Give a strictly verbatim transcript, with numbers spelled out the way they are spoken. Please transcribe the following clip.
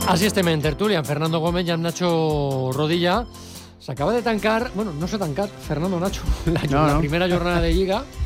Així estem en tertúlia, amb Fernando Gómez i amb Nacho Rodilla. S'acaba de tancar, bueno, no s'ha tancat, Fernando, Nacho, la, no, la no. primera jornada de Lliga.